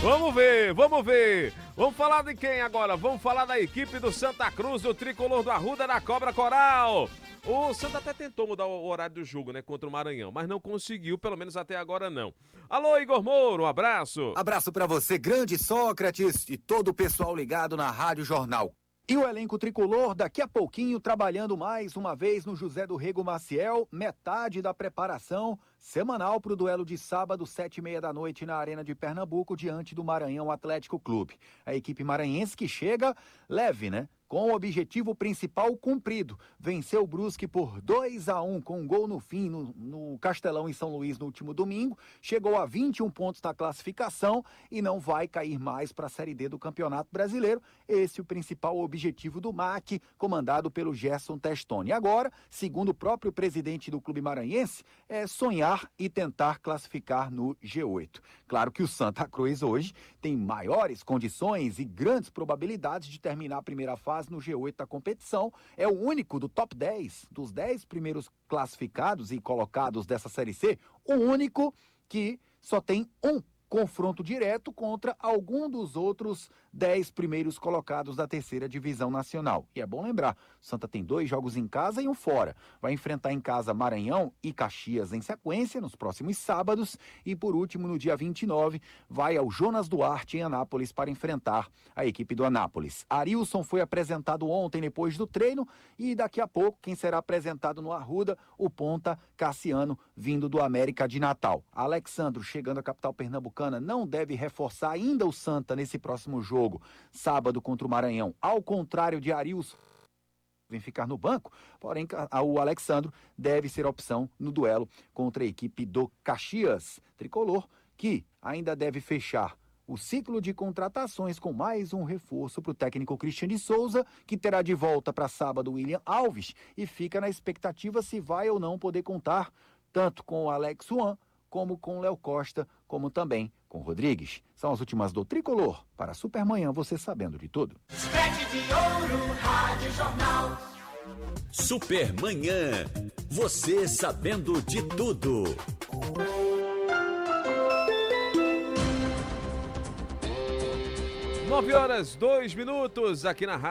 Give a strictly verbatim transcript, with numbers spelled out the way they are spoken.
Vamos ver, vamos ver. Vamos falar de quem agora? Vamos falar da equipe do Santa Cruz, do tricolor do Arruda da Cobra Coral. O Santa até tentou mudar o horário do jogo, né, contra o Maranhão, mas não conseguiu, pelo menos até agora não. Alô, Igor Moura, um abraço. Abraço pra você, grande Sócrates, e todo o pessoal ligado na Rádio Jornal. E o elenco tricolor, daqui a pouquinho, trabalhando mais uma vez no José do Rego Maciel, metade da preparação semanal para o duelo de sábado, sete e meia da noite, na Arena de Pernambuco, diante do Maranhão Atlético Clube. A equipe maranhense que chega leve, né? Com o objetivo principal cumprido. Venceu o Brusque por dois a um, com um gol no fim no, no Castelão, em São Luís, no último domingo. Chegou a vinte e um pontos na classificação e não vai cair mais para a Série D do Campeonato Brasileiro. Esse é o principal objetivo do M A C, comandado pelo Gerson Testoni. Agora, segundo o próprio presidente do clube maranhense, é sonhar e tentar classificar no G oito. Claro que o Santa Cruz hoje tem maiores condições e grandes probabilidades de terminar a primeira fase no G oito da competição. É o único do top dez, dos dez primeiros classificados e colocados dessa Série C, o único que só tem um confronto direto contra algum dos outros dez primeiros colocados da terceira divisão nacional. E é bom lembrar, o Santa tem dois jogos em casa e um fora. Vai enfrentar em casa Maranhão e Caxias em sequência nos próximos sábados e, por último, no dia vinte e nove, vai ao Jonas Duarte em Anápolis para enfrentar a equipe do Anápolis. Arilson foi apresentado ontem depois do treino e daqui a pouco quem será apresentado no Arruda, o ponta Cassiano, vindo do América de Natal. Alexandro, chegando à capital pernambucana, não deve reforçar ainda o Santa nesse próximo jogo, sábado contra o Maranhão. Ao contrário de Arilson, vem ficar no banco, porém o Alexandro deve ser opção no duelo contra a equipe do Caxias Tricolor, que ainda deve fechar o ciclo de contratações com mais um reforço para o técnico Christian de Souza, que terá de volta para sábado o William Alves, e fica na expectativa se vai ou não poder contar tanto com o Alex Juan, como com Léo Costa, como também com Rodrigues. São as últimas do Tricolor. Para Supermanhã, você sabendo de tudo. Sete de ouro, Rádio Jornal. Supermanhã, você sabendo de tudo. Nove horas, dois minutos, aqui na Rádio.